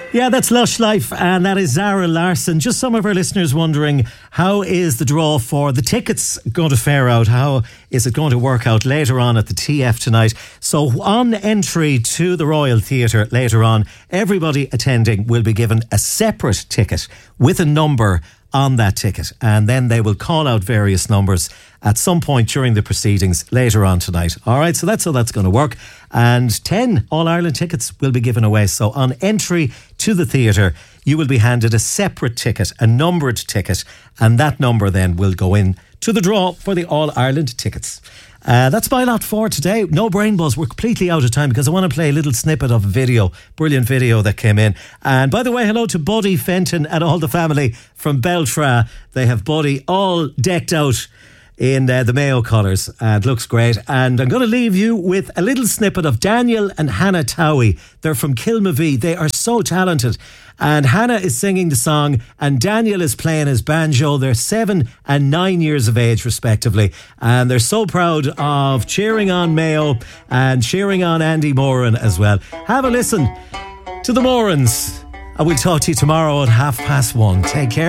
Yeah, that's Lush Life, and that is Zara Larsson. Just some of our listeners wondering, how is the draw for the tickets going to fare out? How is it going to work out later on at the TF tonight? So on entry to the Royal Theatre later on, everybody attending will be given a separate ticket with a number on that ticket, and then they will call out various numbers at some point during the proceedings later on tonight. All right, so that's how that's going to work. And 10 All-Ireland tickets will be given away. So on entry to the theatre, you will be handed a separate ticket, a numbered ticket, and that number then will go in to the draw for the All-Ireland tickets. That's my lot for today. No brain buzz. We're completely out of time because I want to play a little snippet of a video, brilliant video that came in. And by the way, hello to Buddy Fenton and all the family from Beltra. They have Buddy all decked out in the Mayo colours, and looks great. And I'm going to leave you with a little snippet of Daniel and Hannah Towie. They're from Kilmavie. They are so talented. And Hannah is singing the song and Daniel is playing his banjo. They're 7 and 9 years of age respectively, and they're so proud of cheering on Mayo and cheering on Andy Moran as well. Have a listen to the Morans, and we'll talk to you tomorrow at 1:30. Take care.